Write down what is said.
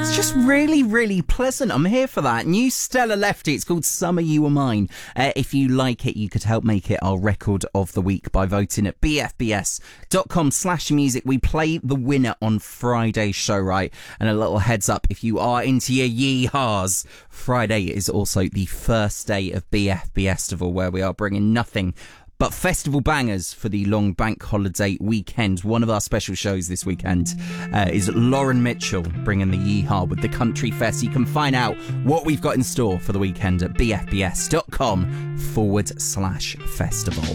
It's just really, really pleasant. I'm here for that. New Stella Lefty. It's called Summer You Were Mine. If you like it, you could help make it our record of the week by voting at bfbs.com/music. We play the winner on Friday's show, right? And a little heads up, if you are into your yeehaws, Friday is also the first day of BFBestival, where we are bringing nothing but festival bangers for the long bank holiday weekend. One of our special shows this weekend is Lauren Mitchell bringing the yeehaw with the Country Fest. You can find out what we've got in store for the weekend at bfbs.com/festival.